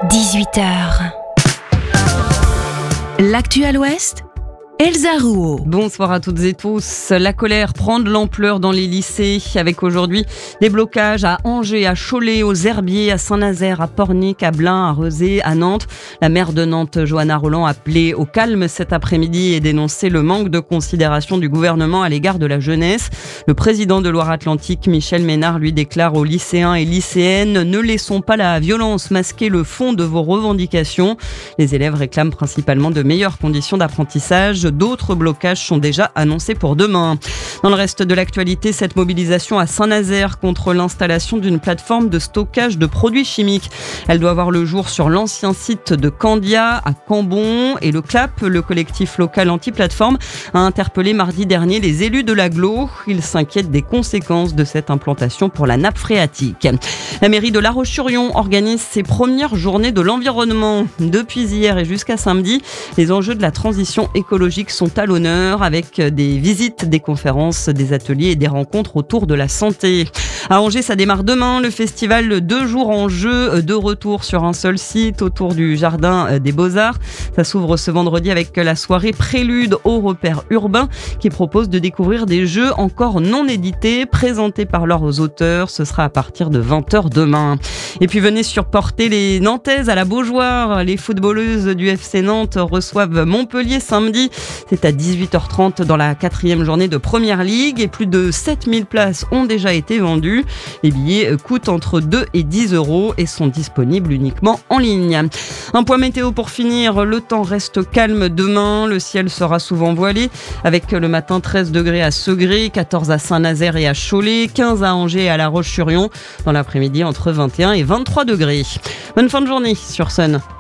18h. L'actu à l'Ouest, Elsa Rouault. Bonsoir à toutes et tous. La colère prend de l'ampleur dans les lycées avec aujourd'hui des blocages à Angers, à Cholet, aux Herbiers, à Saint-Nazaire, à Pornic, à Blain, à Rezé, à Nantes. La maire de Nantes, Johanna Rolland, a appelé au calme cet après-midi et dénoncé le manque de considération du gouvernement à l'égard de la jeunesse. Le président de Loire-Atlantique, Michel Ménard, lui déclare aux lycéens et lycéennes « Ne laissons pas la violence masquer le fond de vos revendications ». Les élèves réclament principalement de meilleures conditions d'apprentissage. D'autres blocages sont déjà annoncés pour demain. Dans le reste de l'actualité, cette mobilisation à Saint-Nazaire contre l'installation d'une plateforme de stockage de produits chimiques. Elle doit voir le jour sur l'ancien site de Candia à Cambon. Et le CLAP, le collectif local anti-plateforme, a interpellé mardi dernier les élus de l'agglo. Ils s'inquiètent des conséquences de cette implantation pour la nappe phréatique. La mairie de La Roche-sur-Yon organise ses premières journées de l'environnement. Depuis hier et jusqu'à samedi, les enjeux de la transition écologique sont à l'honneur avec des visites, des conférences, des ateliers et des rencontres autour de la santé. À Angers, ça démarre demain, le festival 2 jours en jeu, de retour sur un seul site autour du jardin des Beaux-Arts. Ça s'ouvre ce vendredi avec la soirée Prélude au repère urbain qui propose de découvrir des jeux encore non édités présentés par leurs auteurs. Ce sera à partir de 20h demain. Et puis venez supporter les Nantaises à la Beaujoire. Les footballeuses du FC Nantes reçoivent Montpellier samedi. C'est à 18h30 dans la 4e journée de Première Ligue et plus de 7000 places ont déjà été vendues. Les billets coûtent entre 2 et 10 euros et sont disponibles uniquement en ligne. Un point météo pour finir, le temps reste calme demain, le ciel sera souvent voilé avec le matin 13 degrés à Segré, 14 à Saint-Nazaire et à Cholet, 15 à Angers et à La Roche-sur-Yon, dans l'après-midi entre 21 et 23 degrés. Bonne fin de journée sur Sun.